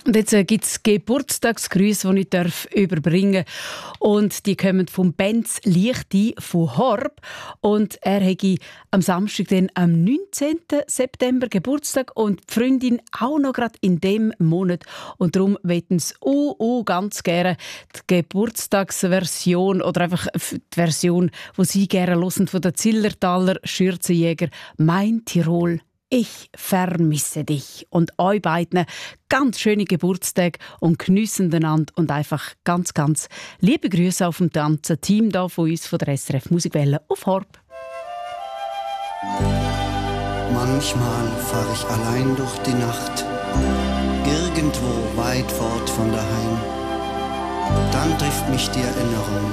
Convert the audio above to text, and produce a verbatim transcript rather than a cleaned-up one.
Und jetzt äh, gibt es Geburtstagsgrüße, die ich darf überbringen darf. Und die kommen vom Benz Lichti von Horb. Und er hat am Samstag, dann, am neunzehnten September Geburtstag und die Freundin auch noch gerade in dem Monat. Und darum wollten sie uh, uh, ganz gerne die Geburtstagsversion oder einfach die Version, die sie gerne hören, von der Zillertaler Schürzenjäger «Mein Tirol». Ich vermisse dich. Und euch beiden ganz schöne Geburtstage und geniessen einander und einfach ganz, ganz liebe Grüße auf dem ganzen Team da von uns von der S R F Musikwelle auf Horb. Manchmal fahre ich allein durch die Nacht, irgendwo weit fort von daheim. Dann trifft mich die Erinnerung